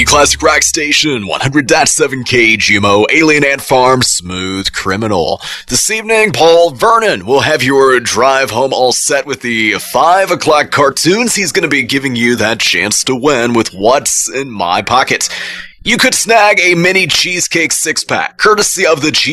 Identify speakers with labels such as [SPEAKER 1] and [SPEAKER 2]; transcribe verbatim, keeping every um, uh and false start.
[SPEAKER 1] W Classic Rock Station, one hundred point seven K G M O, Alien Ant Farm, Smooth Criminal. This evening, Paul Vernon will have your drive home all set with the five o'clock cartoons. He's going to be giving you that chance to win with What's in My Pocket. You could snag a mini cheesecake six-pack, courtesy of the